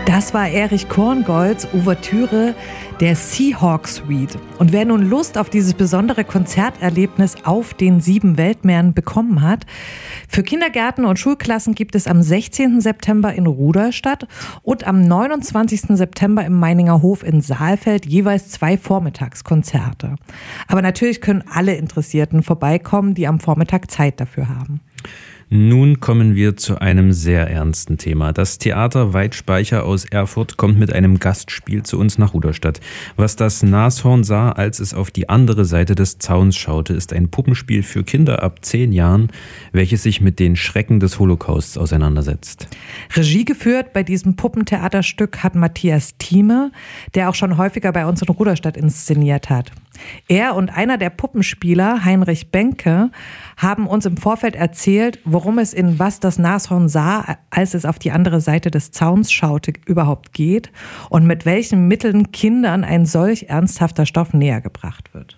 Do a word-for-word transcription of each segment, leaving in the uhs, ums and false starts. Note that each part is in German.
Das war Erich Korngolds Ouvertüre der Seahawk Suite. Und wer nun Lust auf dieses besondere Konzerterlebnis auf den sieben Weltmeeren bekommen hat, für Kindergärten und Schulklassen gibt es am sechzehnten September in Rudolstadt und am neunundzwanzigsten September im Meininger Hof in Saalfeld jeweils zwei Vormittagskonzerte. Aber natürlich können alle Interessierten vorbeikommen, die am Vormittag Zeit dafür haben. Nun kommen wir zu einem sehr ernsten Thema. Das Theater Weitspeicher aus Erfurt kommt mit einem Gastspiel zu uns nach Rudolstadt. Was das Nashorn sah, als es auf die andere Seite des Zauns schaute, ist ein Puppenspiel für Kinder ab zehn Jahren, welches sich mit den Schrecken des Holocausts auseinandersetzt. Regie geführt bei diesem Puppentheaterstück hat Matthias Thieme, der auch schon häufiger bei uns in Rudolstadt inszeniert hat. Er und einer der Puppenspieler, Heinrich Benke, haben uns im Vorfeld erzählt, worum es in Was das Nashorn sah, als es auf die andere Seite des Zauns schaute, überhaupt geht und mit welchen Mitteln Kindern ein solch ernsthafter Stoff näher gebracht wird.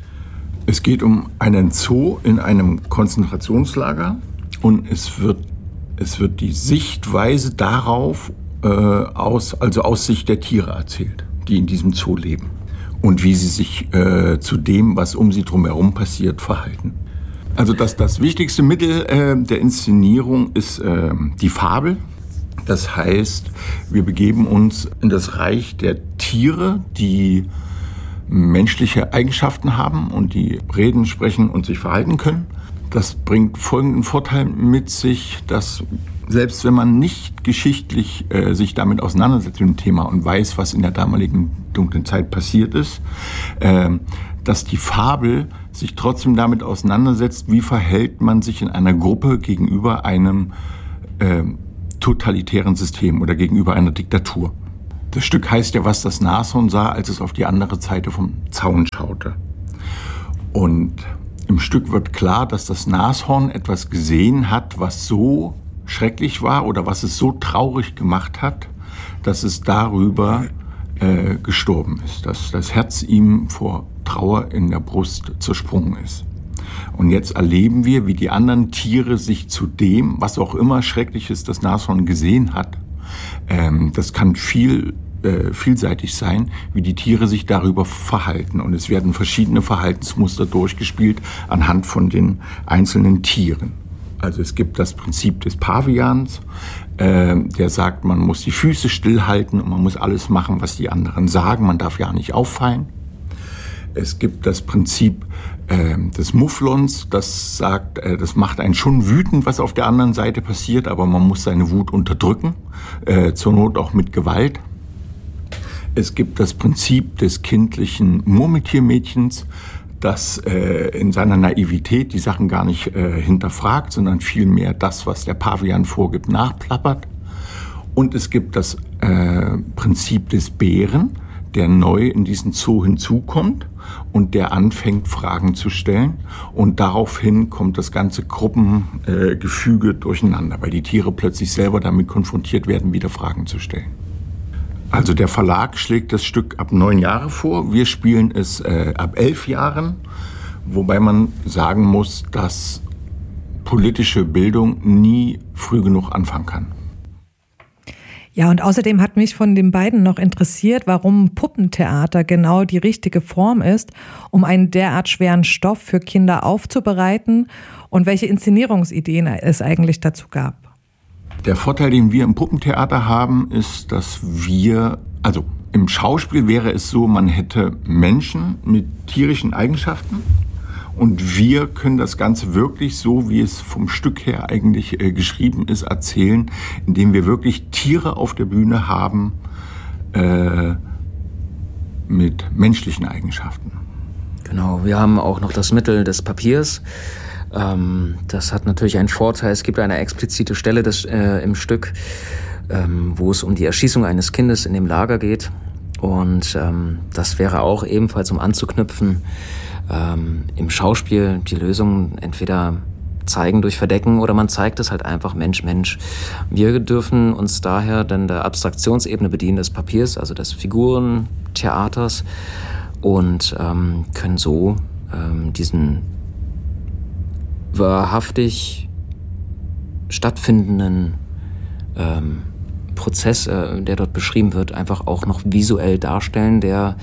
Es geht um einen Zoo in einem Konzentrationslager und es wird, es wird die Sichtweise darauf äh, aus, also aus Sicht der Tiere erzählt, die in diesem Zoo leben. Und wie sie sich äh, zu dem, was um sie drumherum passiert, verhalten. Also das, das wichtigste Mittel äh, der Inszenierung ist äh, die Fabel. Das heißt, wir begeben uns in das Reich der Tiere, die menschliche Eigenschaften haben und die reden, sprechen und sich verhalten können. Das bringt folgenden Vorteil mit sich, dass selbst wenn man nicht geschichtlich äh, sich damit auseinandersetzt mit dem Thema und weiß, was in der damaligen dunklen Zeit passiert ist, äh, dass die Fabel sich trotzdem damit auseinandersetzt, wie verhält man sich in einer Gruppe gegenüber einem äh, totalitären System oder gegenüber einer Diktatur. Das Stück heißt ja, was das Nashorn sah, als es auf die andere Seite vom Zaun schaute. Und im Stück wird klar, dass das Nashorn etwas gesehen hat, was so schrecklich war oder was es so traurig gemacht hat, dass es darüber äh, gestorben ist, dass das Herz ihm vor Trauer in der Brust zersprungen ist. Und jetzt erleben wir, wie die anderen Tiere sich zu dem, was auch immer Schreckliches das Nashorn gesehen hat, ähm, das kann viel äh, vielseitig sein, wie die Tiere sich darüber verhalten. Und es werden verschiedene Verhaltensmuster durchgespielt anhand von den einzelnen Tieren. Also es gibt das Prinzip des Pavians, äh, der sagt, man muss die Füße stillhalten und man muss alles machen, was die anderen sagen. Man darf ja nicht auffallen. Es gibt das Prinzip äh, des Mufflons, das sagt, äh, das macht einen schon wütend, was auf der anderen Seite passiert, aber man muss seine Wut unterdrücken, äh, zur Not auch mit Gewalt. Es gibt das Prinzip des kindlichen Murmeltiermädchens, das äh, in seiner Naivität die Sachen gar nicht äh, hinterfragt, sondern vielmehr das, was der Pavian vorgibt, nachplappert. Und es gibt das äh, Prinzip des Bären, der neu in diesen Zoo hinzukommt und der anfängt, Fragen zu stellen. Und daraufhin kommt das ganze Gruppengefüge äh, durcheinander, weil die Tiere plötzlich selber damit konfrontiert werden, wieder Fragen zu stellen. Also der Verlag schlägt das Stück ab neun Jahre vor. Wir spielen es äh, ab elf Jahren, wobei man sagen muss, dass politische Bildung nie früh genug anfangen kann. Ja, und außerdem hat mich von den beiden noch interessiert, warum Puppentheater genau die richtige Form ist, um einen derart schweren Stoff für Kinder aufzubereiten und welche Inszenierungsideen es eigentlich dazu gab. Der Vorteil, den wir im Puppentheater haben, ist, dass wir, also im Schauspiel wäre es so, man hätte Menschen mit tierischen Eigenschaften und wir können das Ganze wirklich so, wie es vom Stück her eigentlich äh, geschrieben ist, erzählen, indem wir wirklich Tiere auf der Bühne haben äh, mit menschlichen Eigenschaften. Genau, wir haben auch noch das Mittel des Papiers. Ähm, das hat natürlich einen Vorteil. Es gibt eine explizite Stelle des, äh, im Stück, ähm, wo es um die Erschießung eines Kindes in dem Lager geht. Und ähm, das wäre auch ebenfalls, um anzuknüpfen, ähm, im Schauspiel die Lösung entweder zeigen durch Verdecken oder man zeigt es halt einfach Mensch, Mensch. Wir dürfen uns daher dann der Abstraktionsebene bedienen des Papiers, also des Figurentheaters und ähm, können so ähm, diesen wahrhaftig stattfindenden ähm, Prozess, äh, der dort beschrieben wird, einfach auch noch visuell darstellen, der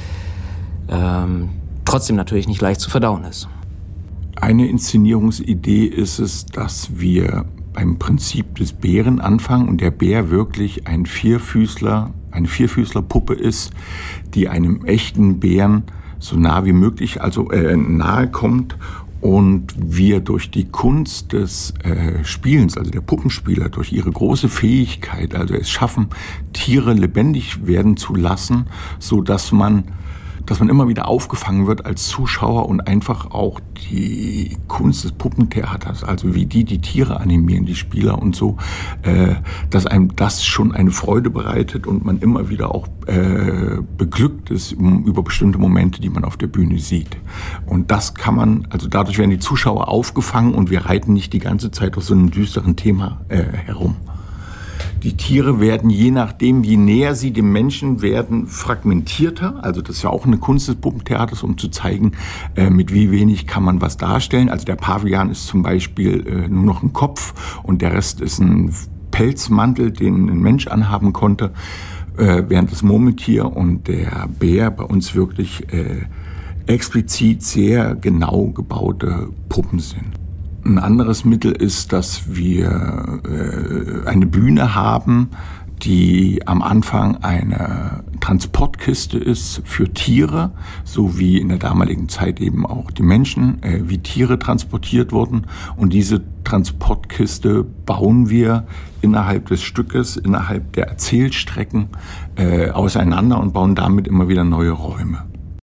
ähm, trotzdem natürlich nicht leicht zu verdauen ist. Eine Inszenierungsidee ist es, dass wir beim Prinzip des Bären anfangen und der Bär wirklich ein Vierfüßler, eine Vierfüßlerpuppe ist, die einem echten Bären so nah wie möglich, also äh, nahe kommt und wir durch die Kunst des äh, Spielens, also der Puppenspieler, durch ihre große Fähigkeit, also es schaffen, Tiere lebendig werden zu lassen, so dass man dass man immer wieder aufgefangen wird als Zuschauer und einfach auch die Kunst des Puppentheaters, also wie die die Tiere animieren, die Spieler und so, äh, dass einem das schon eine Freude bereitet und man immer wieder auch äh, beglückt ist über bestimmte Momente, die man auf der Bühne sieht. Und das kann man, also dadurch werden die Zuschauer aufgefangen und wir reiten nicht die ganze Zeit auf so einem düsteren Thema äh, herum. Die Tiere werden, je nachdem, wie näher sie dem Menschen werden, fragmentierter. Also das ist ja auch eine Kunst des Puppentheaters, um zu zeigen, äh, mit wie wenig kann man was darstellen. Also der Pavian ist zum Beispiel äh, nur noch ein Kopf und der Rest ist ein Pelzmantel, den ein Mensch anhaben konnte, äh, während das Murmeltier und der Bär bei uns wirklich äh, explizit sehr genau gebaute Puppen sind. Ein anderes Mittel ist, dass wir äh, eine Bühne haben, die am Anfang eine Transportkiste ist für Tiere, so wie in der damaligen Zeit eben auch die Menschen, äh, wie Tiere transportiert wurden. Und diese Transportkiste bauen wir innerhalb des Stückes, innerhalb der Erzählstrecken äh, auseinander und bauen damit immer wieder neue Räume.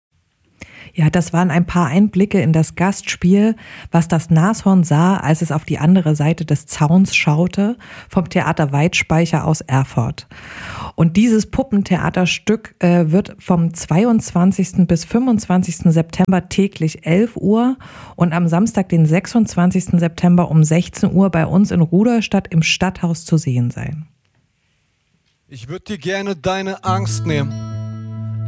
Ja, das waren ein paar Einblicke in das Gastspiel, was das Nashorn sah, als es auf die andere Seite des Zauns schaute, vom Theater Weitspeicher aus Erfurt. Und dieses Puppentheaterstück äh, wird vom zweiundzwanzigsten bis fünfundzwanzigsten September täglich elf Uhr und am Samstag, den sechsundzwanzigsten September um sechzehn Uhr bei uns in Rudolstadt im Stadthaus zu sehen sein. Ich würde dir gerne deine Angst nehmen.